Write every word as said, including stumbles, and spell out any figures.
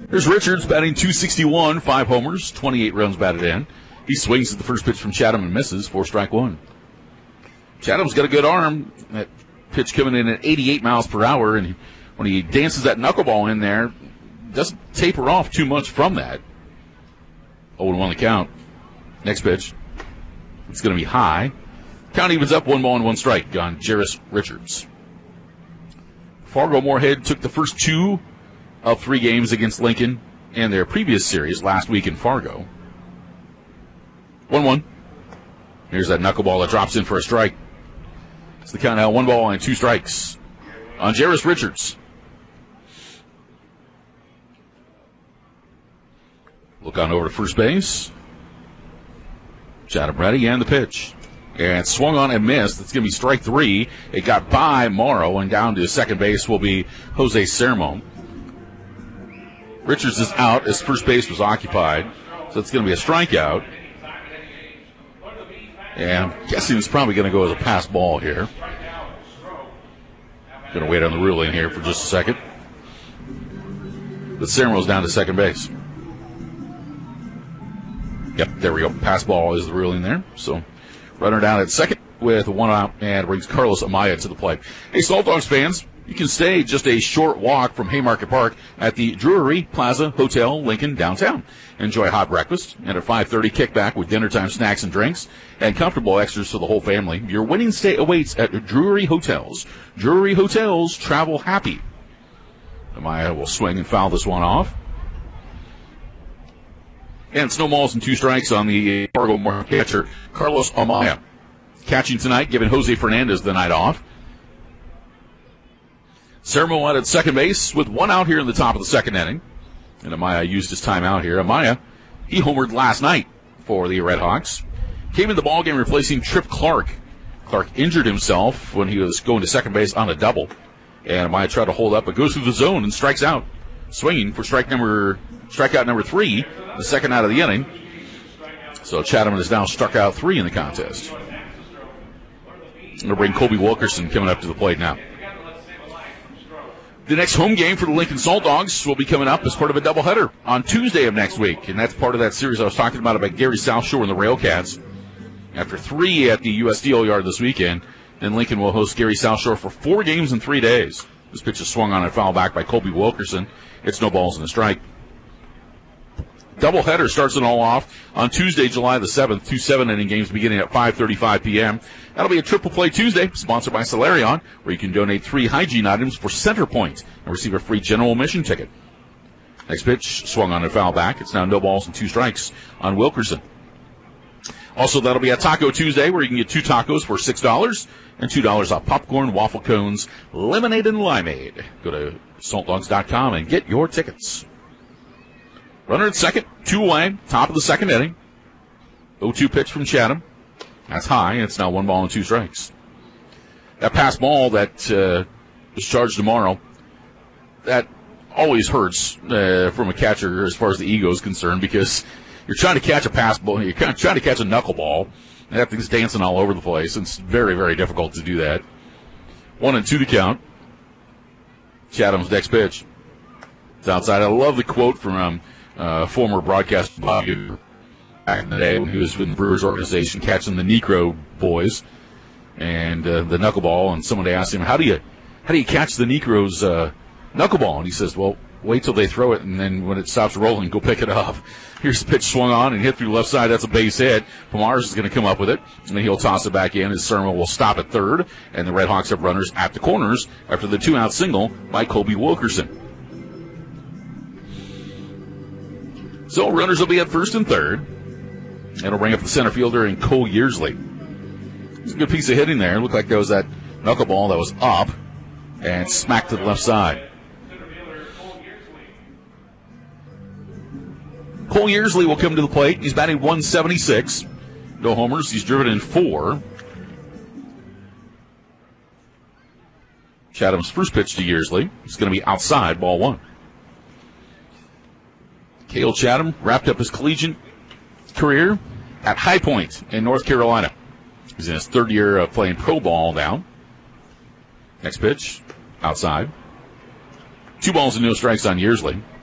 There's Richards batting two sixty-one, five homers, twenty-eight runs batted in. He swings at the first pitch from Chatham and misses for strike one. Chatham's got a good arm. That pitch coming in at eighty-eight miles per hour, and when he dances that knuckleball in there, doesn't taper off too much from that. oh and one the count. Next pitch. It's going to be high. Count evens up, one ball and one strike on Jairus Richards. Fargo Moorhead took the first two of three games against Lincoln in their previous series last week in Fargo. one one. Here's that knuckleball that drops in for a strike. It's the count now, one ball and two strikes on Jairus Richards. Look on over to first base. Chatham ready, and the pitch. And swung on and missed. It's going to be strike three. It got by Morrow, and down to second base will be Jose Sermo. Richards is out as first base was occupied, so it's going to be a strikeout. And I'm guessing it's probably going to go as a pass ball here. Going to wait on the ruling here for just a second. But Sermo's down to second base. Yep, there we go. Pass ball is the ruling there. So runner down at second with one out, and brings Carlos Amaya to the plate. Hey, Salt Dogs fans, you can stay just a short walk from Haymarket Park at the Drury Plaza Hotel, Lincoln, downtown. Enjoy hot breakfast and a five thirty kickback with dinner time snacks and drinks and comfortable extras for the whole family. Your winning stay awaits at Drury Hotels. Drury Hotels, travel happy. Amaya will swing and foul this one off. And it's no balls and two strikes on the Fargo Moorhead catcher, Carlos Amaya. Catching tonight, giving Jose Fernandez the night off. Sermo out at second base with one out here in the top of the second inning. And Amaya used his time out here. Amaya, he homered last night for the Red Hawks. Came in the ballgame replacing Trip Clark. Clark injured himself when he was going to second base on a double. And Amaya tried to hold up, but goes through the zone and strikes out. Swinging for strike number, strikeout number three, the second out of the inning. So Chatham has now struck out three in the contest. Going to bring Colby Wilkerson coming up to the plate now. The next home game for the Lincoln Salt Dogs will be coming up as part of a doubleheader on Tuesday of next week, and that's part of that series I was talking about about Gary South Shore and the Railcats. After three at the U S Steel Yard this weekend, then Lincoln will host Gary South Shore for four games in three days. This pitch is swung on and foul back by Colby Wilkerson. It's no balls and a strike. Doubleheader starts it all off on Tuesday, July the seventh. Two seven-inning games beginning at five thirty-five p.m. That'll be a triple play Tuesday, sponsored by Solarion, where you can donate three hygiene items for Center Point and receive a free general admission ticket. Next pitch, swung on and foul back. It's now no balls and two strikes on Wilkerson. Also, that'll be a Taco Tuesday, where you can get two tacos for six dollars and two dollars off popcorn, waffle cones, lemonade, and limeade. Go to salt dogs dot com and get your tickets. Runner at second, two away, top of the second inning. oh two pitch from Chatham. That's high. It's now one ball and two strikes. That pass ball that uh, is charged tomorrow, that always hurts uh, from a catcher as far as the ego is concerned, because you're trying to catch a pass ball, you're kind of trying to catch a knuckleball, and that thing's dancing all over the place. It's very, very difficult to do that. One and two to count. Chatham's next pitch. It's outside. I love the quote from um, uh, former broadcaster Bob Uecker back in the day when he was with the Brewers organization catching the Necro boys and uh, the knuckleball. And someone asked him, "How do you, how do you catch the Necros uh, knuckleball?" And he says, "Well, wait till they throw it, and then when it stops rolling, go pick it up." Here's the pitch swung on and hit through the left side. That's a base hit. Pomares is going to come up with it, and then he'll toss it back in as Sermo will stop at third, and the Red Hawks have runners at the corners after the two-out single by Colby Wilkerson. So runners will be at first and third. It'll bring up the center fielder in Cole Yearsley. It's a good piece of hitting there. It looked like there was that knuckleball that was up and smacked to the left side. Cole Yearsley will come to the plate. He's batting one seventy-six. No homers. He's driven in four. Chatham's first pitch to Yearsley. It's going to be outside, ball one. Cale Chatham wrapped up his collegiate career at High Point in North Carolina. He's in his third year of playing pro ball now. Next pitch, outside. Two balls and no strikes on Yearsley.